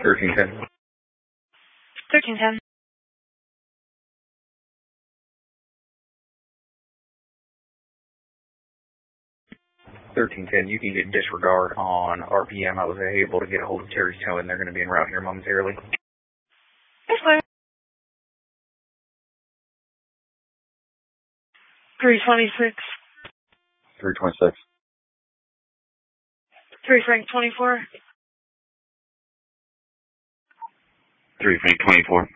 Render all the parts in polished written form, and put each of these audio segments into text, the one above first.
1310. 1310. 1310, you can get disregard on RPM. I was able to get a hold of Terry's Towing. They're going to be en route here momentarily. Yes, sir. 326. 326. 3 Frank 24. 3 Frank 24.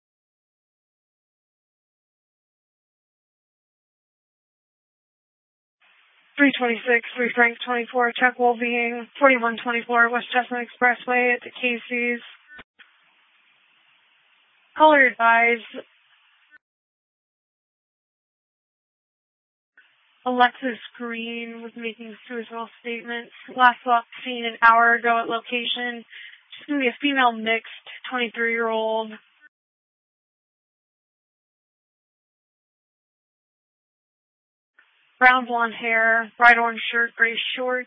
326, 3 Frank 24, check well being 4124 West Chestnut Expressway at the Casey's. Caller advised Alexis Green was making suicidal statements. Last thought seen an hour ago at location. She's going to be a female mixed, 23-year-old. Brown blonde hair, bright orange shirt, gray shorts.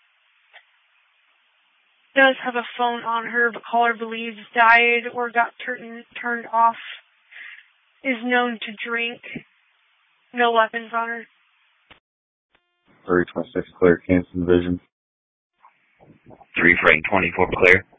Does have a phone on her, but caller believes died or got turned off. Is known to drink. No weapons on her. 326 clear, Kansas Vision. 3 Frank 24 clear.